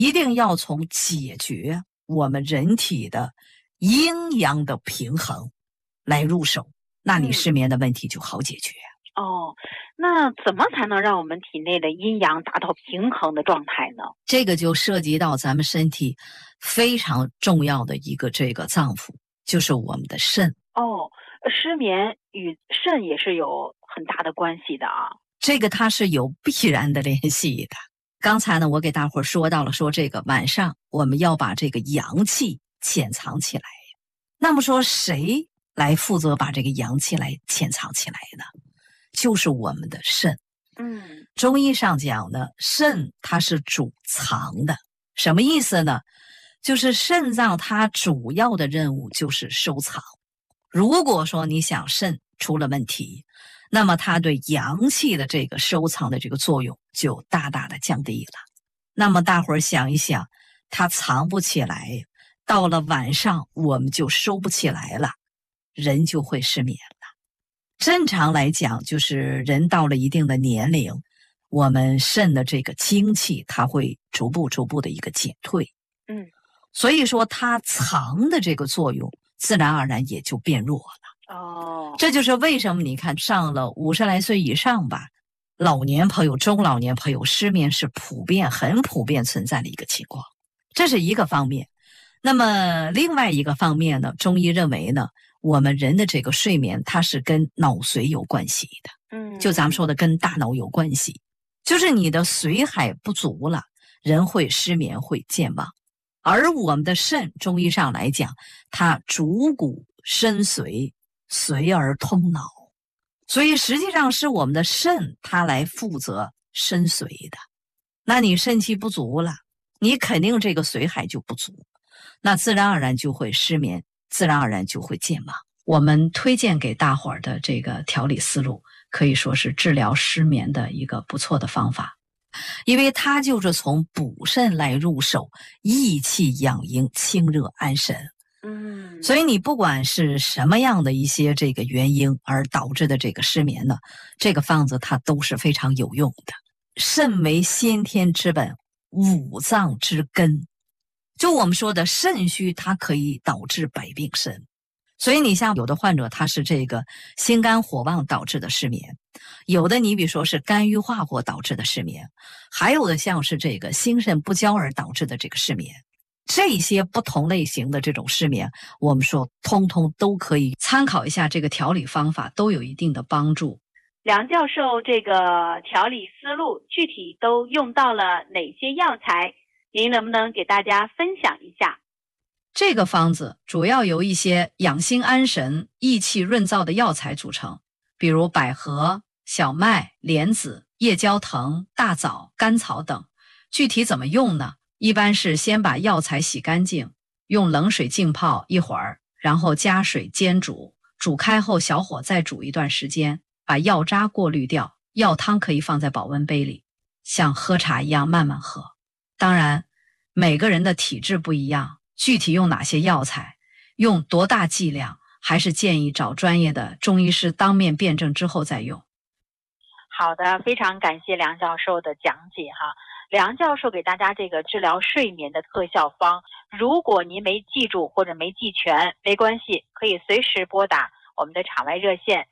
一定要从解决我们人体的阴阳的平衡来入手，那你失眠的问题就好解决。 那怎么才能让我们体内的阴阳达到平衡的状态呢？ 这个就涉及到咱们身体非常重要的一个这个脏腑，就是我们的肾。 失眠与肾也是有很大的关系的啊。 这个它是有必然的联系的。刚才呢，我给大伙儿说到了，说这个晚上我们要把这个阳气潜藏起来。那么说谁来负责把这个阳气来潜藏起来呢？就是我们的肾。中医上讲呢，肾它是主藏的。什么意思呢？就是肾脏它主要的任务就是收藏。如果说你想肾出了问题，那么它对阳气的这个收藏的这个作用就大大的降低了。那么大伙儿想一想，它藏不起来，到了晚上我们就收不起来了，人就会失眠了。正常来讲，就是人到了一定的年龄，我们肾的这个精气它会逐步的一个减退。所以说它藏的这个作用自然而然也就变弱了。这就是为什么你看上了50来岁以上吧，老年朋友、中老年朋友失眠是很普遍存在的一个情况。这是一个方面。那么另外一个方面呢，中医认为呢，我们人的这个睡眠它是跟脑髓有关系的。就咱们说的跟大脑有关系，就是你的髓海不足了，人会失眠，会健忘。而我们的肾，中医上来讲，它主骨深髓，髓而通脑，所以实际上是我们的肾它来负责深髓的。那你肾气不足了，你肯定这个髓海就不足，那自然而然就会失眠，自然而然就会健忘。我们推荐给大伙儿的这个调理思路，可以说是治疗失眠的一个不错的方法。因为它就是从补肾来入手，益气养阴，清热安神。所以你不管是什么样的一些这个原因而导致的这个失眠呢，这个方子它都是非常有用的。肾为先天之本，五脏之根。就我们说的肾虚，它可以导致百病生。所以你像有的患者他是这个心肝火旺导致的失眠，有的你比如说是肝郁化火导致的失眠，还有的像是这个心肾不交而导致的这个失眠。这些不同类型的这种失眠，我们说通通都可以参考一下这个调理方法，都有一定的帮助。 梁教授这个调理思路具体都用到了哪些药材？您能不能给大家分享一下？ 这个方子主要由一些养心安神、益气润燥的药材组成，比如百合、小麦、莲子、夜交藤、大枣、甘草等。具体怎么用呢？一般是先把药材洗干净，用冷水浸泡一会儿，然后加水煎煮，煮开后小火再煮一段时间，把药渣过滤掉。药汤可以放在保温杯里，像喝茶一样慢慢喝。当然，每个人的体质不一样，具体用哪些药材，用多大剂量，还是建议找专业的中医师当面辩证之后再用。 好的，非常感谢梁教授的讲解哈。梁教授给大家这个治疗睡眠的特效方，如果您没记住或者没记全，没关系，可以随时拨打我们的场外热线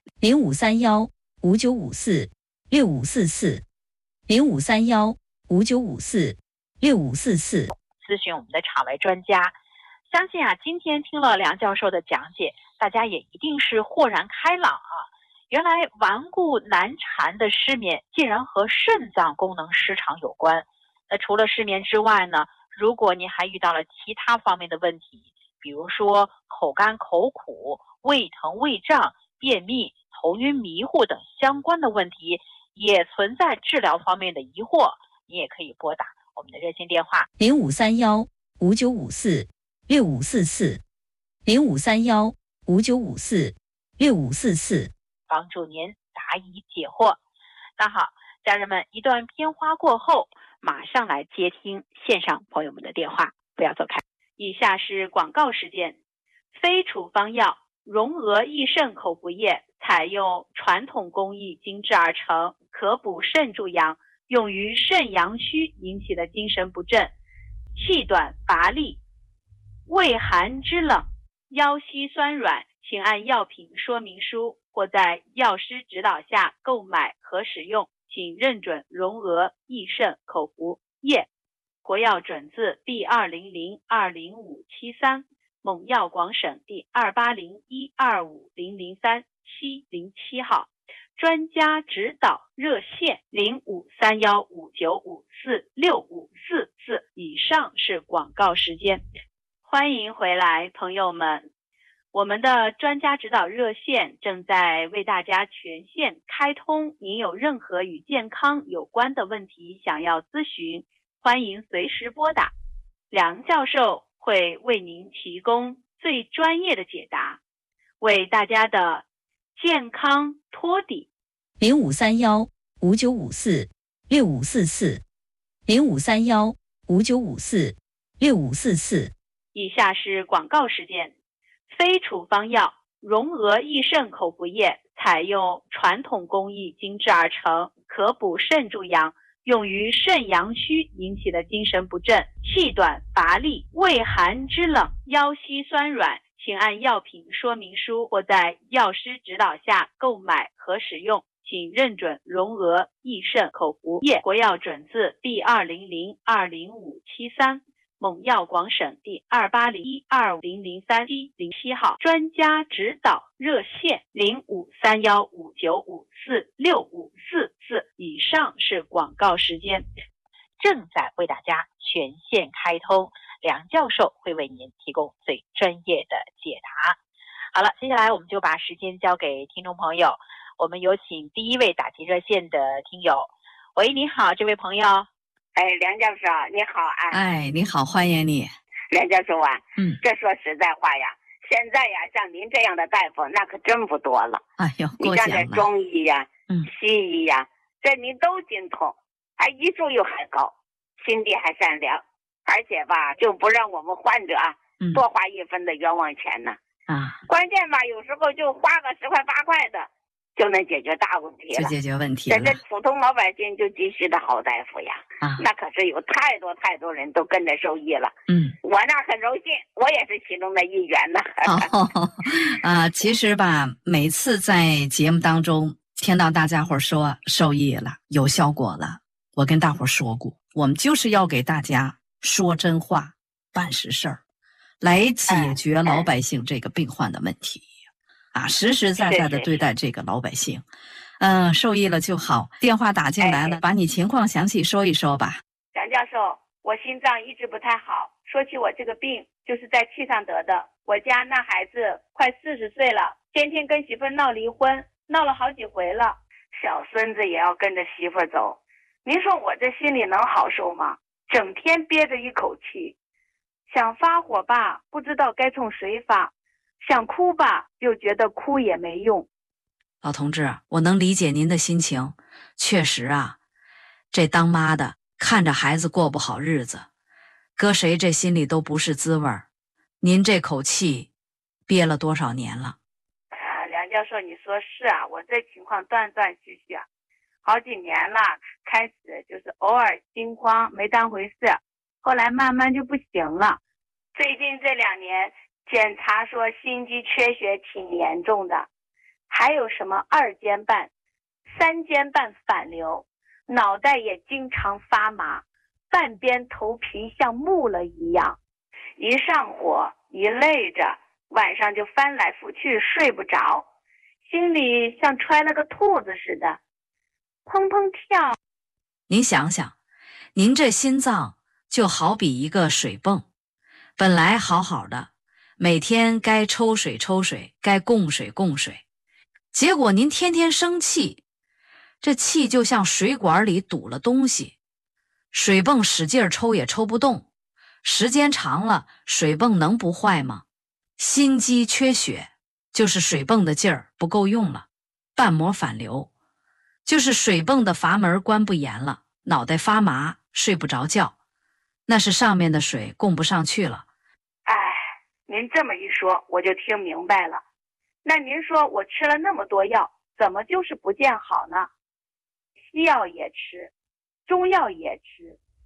0531-5954-6544 0531-5954-6544， 咨询我们的场外专家。相信今天听了梁教授的讲解，大家也一定是豁然开朗啊！原来顽固难缠的失眠竟然和肾脏功能失常有关。那除了失眠之外呢，如果您还遇到了其他方面的问题，比如说口干口苦、胃疼胃胀、便秘、头晕迷糊等相关的问题，也存在治疗方面的疑惑，你也可以拨打我们的热线电话 0531-5954-6544 0531-5954-6544， 帮助您答疑解惑。那好，家人们，一段片花过后，马上来接听线上朋友们的电话，不要走开。以下是广告时间。非处方药荣娥益肾口服液，采用传统工艺精制而成，可补肾助阳，用于肾阳虚引起的精神不振、 气短乏力、畏寒肢冷、腰膝酸软，请按药品说明书或在药师指导下购买和使用，请认准荣额益肾口服液。国药准字第200-20573，蒙药广省第280125003-707号。专家指导热线053159546544，以上是广告时间。欢迎回来，朋友们。我们的专家指导热线正在为大家全线开通，您有任何与健康有关的问题想要咨询，欢迎随时拨打，梁教授会为您提供最专业的解答，为大家的健康托底。 0531-5954-6544，0531-5954-6544。 以下是广告时间。非处方药荣额益肾口服液采用传统工艺精制而成，可补肾助阳，用于肾阳虚引起的精神不振、气短乏力、畏寒肢冷、腰膝酸软，请按药品说明书或在药师指导下购买和使用，请认准荣额益肾口服液。国药准字第200-20573，蒙药广省第280125003-707号。专家指导热线053159546544。以上是广告时间，正在为大家全线开通，梁教授会为您提供最专业的解答。好了，接下来我们就把时间交给听众朋友，我们有请第一位打进热线的听友。喂，你好，这位朋友。 梁教授你好啊！ 你好，欢迎你。 梁教授啊，这说实在话呀，现在呀，像您这样的大夫那可真不多了。 哎呦， 你像这中医呀、西医呀，这您都精通，还医术又还高，心地还善良，而且吧，就不让我们患者多花一分的冤枉钱呢。关键吧，有时候就花个10块8块的，就能解决大问题了， 就解决问题了。 这普通老百姓就急需的好大夫呀，那可是有太多人都跟着受益了。我那很荣幸，我也是其中的一员呢。 其实吧，每次在节目当中听到大家伙说受益了，有效果了，我跟大伙说过，我们就是要给大家说真话，办实事儿，来解决老百姓这个病患的问题。实实在在的对待这个老百姓，受益了就好。电话打进来了，把你情况详细说一说吧。 梁教授，我心脏一直不太好，说起我这个病，就是在气上得的。我家那孩子快40岁了，天天跟媳妇闹离婚，闹了好几回了，小孙子也要跟着媳妇走。您说我这心里能好受吗？整天憋着一口气，想发火吧，不知道该冲谁发。想哭吧，又觉得哭也没用。 老同志，我能理解您的心情。确实这当妈的看着孩子过不好日子，搁谁这心里都不是滋味儿。您这口气憋了多少年了？ 梁教授，你说是我这情况断断续续好几年了。开始就是偶尔心慌，没当回事，后来慢慢就不行了。最近这2年检查说心肌缺血挺严重的，还有什么2尖瓣、3尖瓣反流，脑袋也经常发麻，半边头皮像木了一样，一上火一累着，晚上就翻来覆去睡不着，心里像揣了个兔子似的，砰砰跳。 您想想，您这心脏就好比一个水泵，本来好好的，每天该抽水抽水，该供水供水，结果您天天生气，这气就像水管里堵了东西，水泵使劲抽也抽不动，时间长了，水泵能不坏吗？心肌缺血就是水泵的劲儿不够用了，瓣膜反流就是水泵的阀门关不严了，脑袋发麻，睡不着觉，那是上面的水供不上去了。 您这么一说，我就听明白了。那您说我吃了那么多药，怎么就是不见好呢？西药也吃，中药也吃，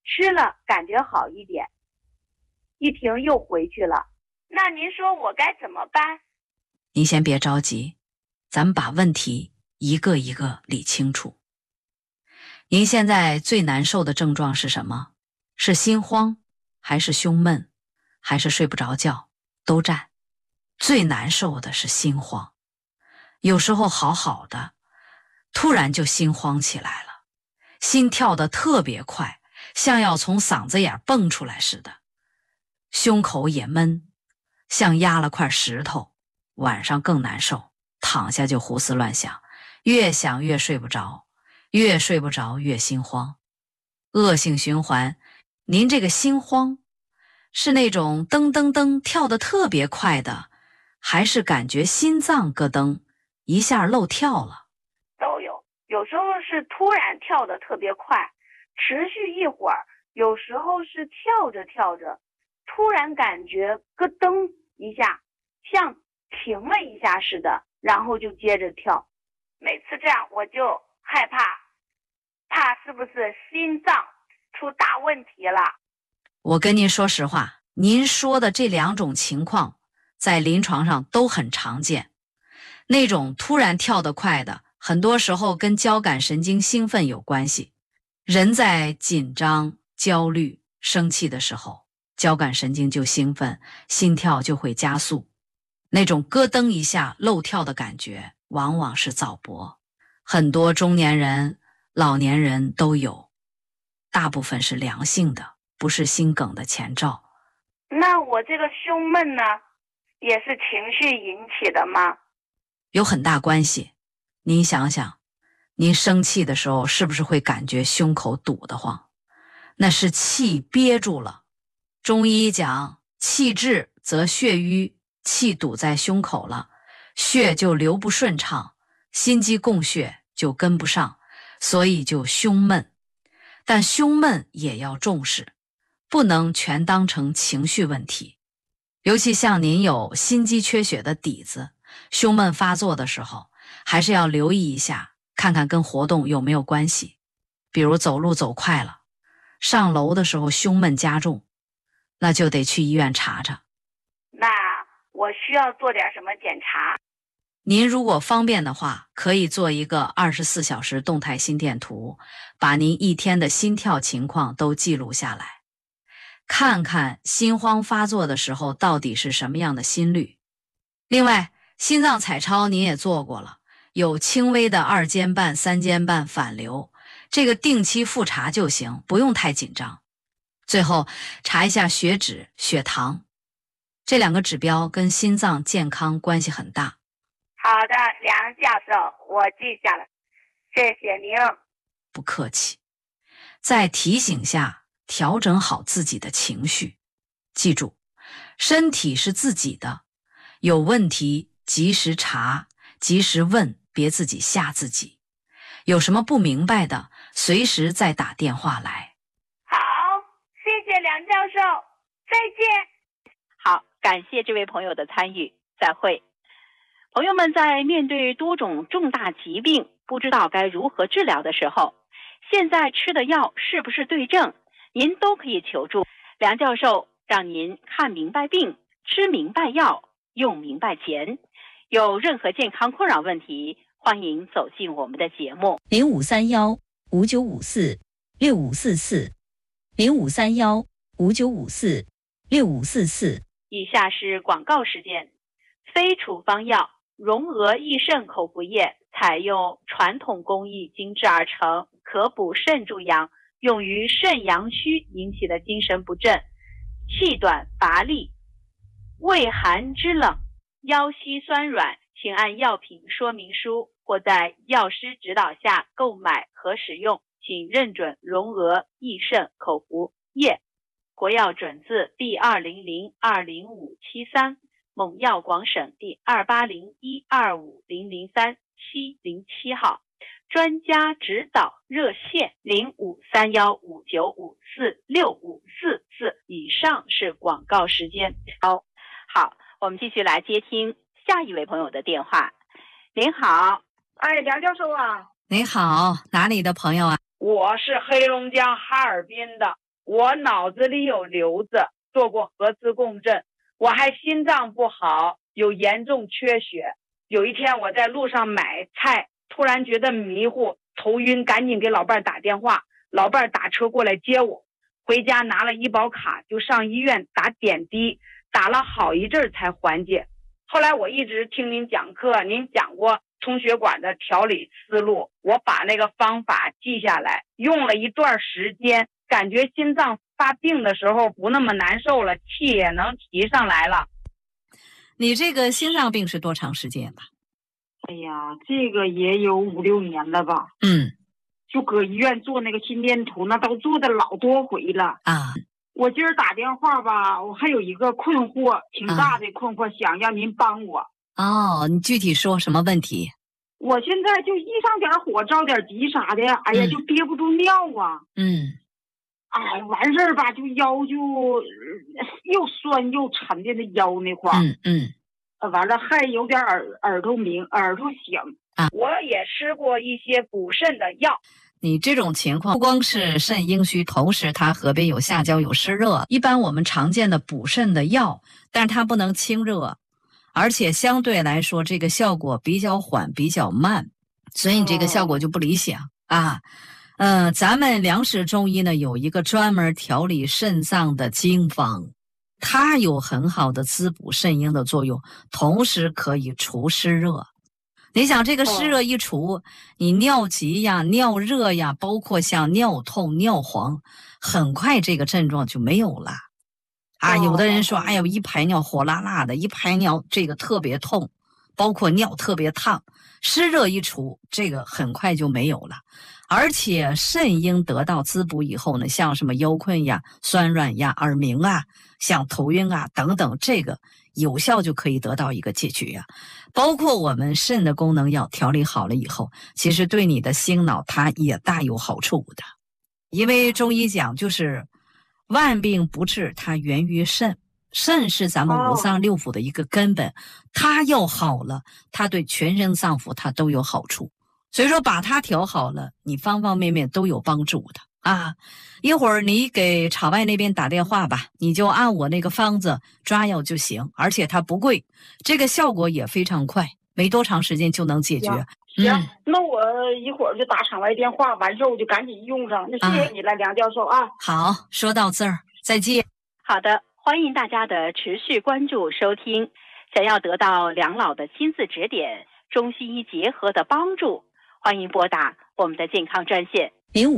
吃了感觉好一点，一停又回去了。那您说我该怎么办？ 您先别着急，咱们把问题一个一个理清楚。您现在最难受的症状是什么？是心慌，还是胸闷，还是睡不着觉？都占。最难受的是心慌，有时候好好的，突然就心慌起来了，心跳得特别快，像要从嗓子眼蹦出来似的，胸口也闷，像压了块石头。晚上更难受，躺下就胡思乱想，越想越睡不着，越睡不着越心慌，恶性循环。您这个心慌是那种噔噔噔跳得特别快的，还是感觉心脏咯噔一下漏跳了？ 都有，有时候是突然跳得特别快，持续一会儿，有时候是跳着跳着突然感觉咯噔一下，像停了一下似的，然后就接着跳。每次这样我就害怕，怕是不是心脏出大问题了。 我跟您说实话，您说的这两种情况在临床上都很常见。那种突然跳得快的，很多时候跟交感神经兴奋有关系。人在紧张、焦虑、生气的时候，交感神经就兴奋，心跳就会加速。那种咯噔一下漏跳的感觉往往是早搏，很多中年人、老年人都有，大部分是良性的，不是心梗的前兆。 那我这个胸闷呢，也是情绪引起的吗？ 有很大关系。您想想，您生气的时候是不是会感觉胸口堵得慌？那是气憋住了。中医讲气滞则血瘀，气堵在胸口了，血就流不顺畅，心肌供血就跟不上，所以就胸闷。但胸闷也要重视，不能全当成情绪问题。尤其像您有心肌缺血的底子，胸闷发作的时候，还是要留意一下，看看跟活动有没有关系。比如走路走快了，上楼的时候胸闷加重，那就得去医院查查。 那我需要做点什么检查？ 您如果方便的话，可以做一个24小时动态心电图，把您一天的心跳情况都记录下来，看看心慌发作的时候到底是什么样的心率。另外，心脏彩超您也做过了，有轻微的2间半、3间半反流，这个定期复查就行，不用太紧张。最后查一下血脂、血糖，这2个指标跟心脏健康关系很大。 好的，梁教授，我记下了，谢谢您。 不客气。再提醒下，调整好自己的情绪。记住，身体是自己的，有问题及时查，及时问，别自己吓自己。有什么不明白的，随时再打电话来。 好，谢谢梁教授，再见。 好，感谢这位朋友的参与，再会。朋友们在面对多种重大疾病不知道该如何治疗的时候，现在吃的药是不是对症，您都可以求助梁教授，让您看明白病，吃明白药，用明白钱。有任何健康困扰问题，欢迎走进我们的节目。 0531-5954-6544 0531-5954-6544。 以下是广告时间。非处方药荣额益肾口服液采用传统工艺精制而成，可补肾助阳，用于肾阳虚引起的精神不振、气短乏力、畏寒肢冷、腰膝酸软，请按药品说明书或在药师指导下购买和使用，请认准荣额益肾口服液。国药准字第200-20573，蒙药广省第280125003-707号，专家指导热线053159546544。以上是广告时间。好，我们继续来接听下一位朋友的电话。您好。 哎，梁教授啊。 您好，哪里的朋友啊？ 我是黑龙江哈尔滨的， 我脑子里有瘤子，做过核磁共振，我还心脏不好，有严重缺血。有一天我在路上买菜，突然觉得迷糊头晕，赶紧给老伴打电话，老伴打车过来接我，回家拿了医保卡就上医院打点滴，打了好一阵才缓解。后来我一直听您讲课，您讲过充血管的调理思路，我把那个方法记下来，用了一段时间，感觉心脏发病的时候不那么难受了，气也能提上来了。 你这个心脏病是多长时间了？ 哎呀，这个也有5、6年了吧。就搁医院做那个心电图，那都做的老多回了啊。 我今儿打电话吧，我还有一个困惑，挺大的困惑，想让您帮我。 哦，你具体说什么问题？ 我现在就一上点火，着点急啥的，哎呀，就憋不住尿啊。哎，完事儿吧，就腰就又酸又沉的那腰那块儿。完了还有点耳朵鸣，耳朵响。 我也吃过一些补肾的药。 你这种情况不光是肾阴虚，同时它合并有下焦有湿热。一般我们常见的补肾的药，但是它不能清热，而且相对来说这个效果比较缓比较慢，所以你这个效果就不理想啊。咱们梁氏中医呢有一个专门调理肾脏的经方，它有很好的滋补肾阴的作用，同时可以除湿热。你想这个湿热一除，你尿急呀、尿热呀，包括像尿痛、尿黄，很快这个症状就没有了。有的人说，哎呦，一排尿火辣辣的，一排尿这个特别痛，包括尿特别烫，湿热一除，这个很快就没有了。而且肾阴得到滋补以后呢，像什么腰困呀、酸软呀、耳鸣啊、像头晕啊等等，这个有效就可以得到一个解决啊。包括我们肾的功能要调理好了以后，其实对你的心脑它也大有好处的。因为中医讲就是万病不治，它源于肾，肾是咱们五脏六腑的一个根本，它要好了，它对全身脏腑它都有好处。所以说把它调好了，你方方面面都有帮助的啊。一会儿你给场外那边打电话吧，你就按我那个方子抓药就行，而且它不贵，这个效果也非常快，没多长时间就能解决。 行，那我一会儿就打场外电话，完事儿我就赶紧用上。那谢谢你了，梁教授啊。 好，说到这儿，再见。 好的，欢迎大家的持续关注收听。想要得到梁老的亲自指点，中西医结合的帮助，欢迎拨打我们的健康专线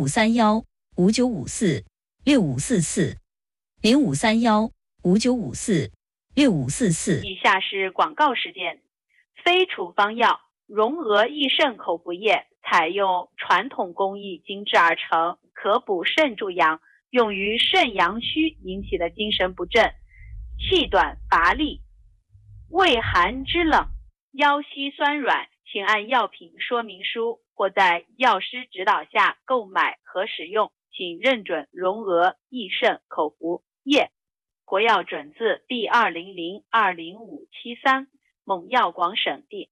0531-5954-6544，0531-5954-6544。 以下是广告时间。非处方药荣娥益肾口服液，采用传统工艺精制而成，可补肾助阳，用于肾阳虚引起的精神不振、气短乏力、畏寒肢冷、腰膝酸软，请按药品说明书或在药师指导下购买和使用，请认准荣娥益肾口服液。国药准字第200-20573，蒙药广省第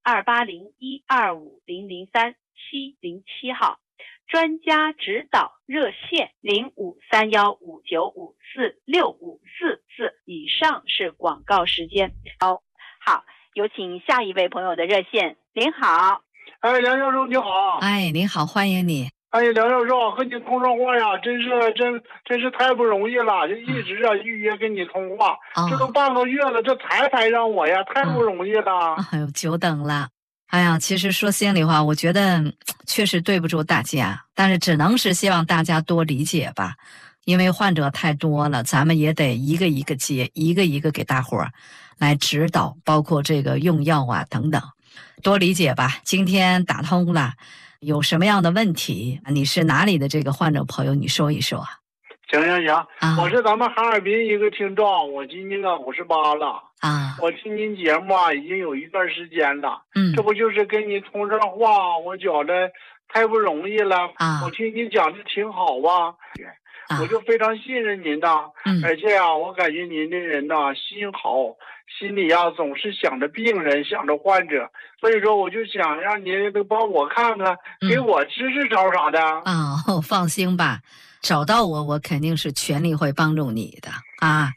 280125003-707号。专家指导热线053159546544。以上是广告时间。好，有请下一位朋友的热线。您好。 哎，梁教授你好。 哎，您好，欢迎你。 哎，梁教授和你通上话呀，真是太不容易了，就一直预约跟你通话，这都半个月了，这才排上我呀，太不容易了。 哎呦，久等了。哎呀，其实说心里话，我觉得确实对不住大家，但是只能是希望大家多理解吧，因为患者太多了，咱们也得一个一个接，一个一个给大伙儿来指导，包括这个用药啊等等，多理解吧。今天打通了，有什么样的问题？你是哪里的这个患者朋友？你说一说。 行，我是咱们哈尔滨一个听众，我今年58了啊。 我听您节目已经有一段时间了，这不就是跟您通上话，我觉得太不容易了啊。我听您讲的挺好吧， 我就非常信任您的。而且啊，我感觉您这人呐，心好，心里啊总是想着病人，想着患者，所以说我就想让您都帮我看看，给我支支招啥的。 放心吧，找到我，我肯定是全力会帮助你的啊。